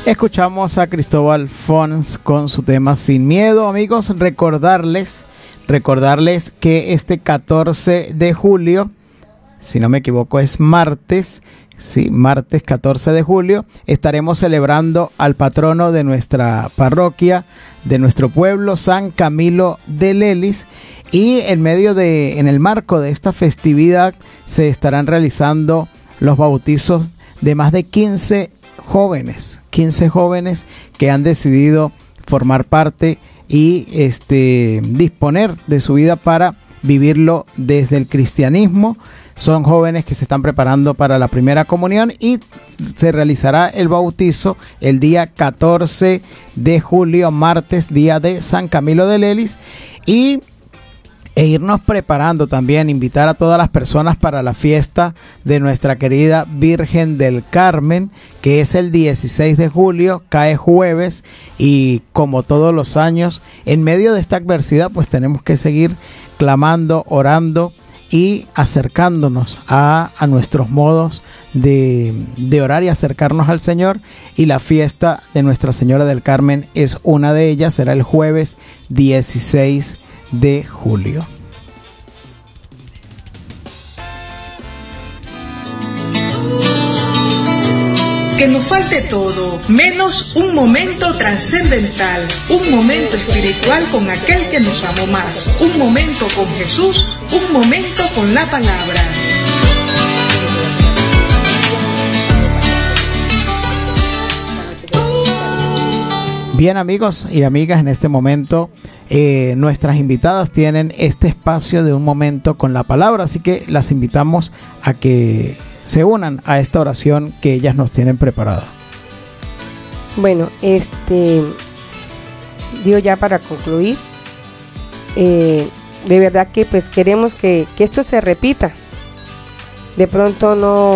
Escuchamos a Cristóbal Fons con su tema Sin Miedo. Amigos, recordarles que este 14 de julio, si no me equivoco es martes, sí, martes 14 de julio, estaremos celebrando al patrono de nuestra parroquia, de nuestro pueblo, San Camilo de Lelis, y en el marco de esta festividad se estarán realizando los bautizos de más de 15 jóvenes que han decidido formar parte y disponer de su vida para vivirlo desde el cristianismo. Son jóvenes que se están preparando para la primera comunión y se realizará el bautizo el día 14 de julio, martes, día de San Camilo de Lelis, e irnos preparando también, invitar a todas las personas para la fiesta de nuestra querida Virgen del Carmen, que es el 16 de julio, cae jueves, y como todos los años, en medio de esta adversidad, pues tenemos que seguir clamando, orando y acercándonos a nuestros modos de orar y acercarnos al Señor, y la fiesta de Nuestra Señora del Carmen es una de ellas. Será el jueves 16 de julio. Que nos falte todo, menos un momento trascendental, un momento espiritual con aquel que nos amó más, un momento con Jesús, un momento con la palabra. Bien, amigos y amigas, en este momento nuestras invitadas tienen este espacio de un momento con la palabra, así que las invitamos a que se unan a esta oración que ellas nos tienen preparada. Bueno, Dios, ya para concluir, de verdad que pues queremos que esto se repita. De pronto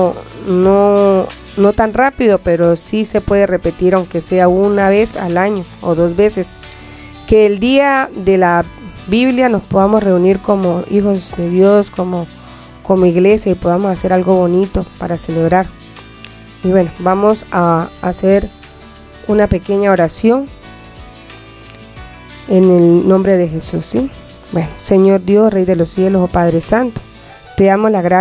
no tan rápido, pero sí se puede repetir, aunque sea una vez al año o 2 veces. Que el día de la Biblia nos podamos reunir como hijos de Dios, como iglesia, y podamos hacer algo bonito para celebrar. Y bueno, vamos a hacer una pequeña oración en el nombre de Jesús, ¿sí? Bueno, Señor Dios, Rey de los cielos, oh Padre Santo, te damos la gracia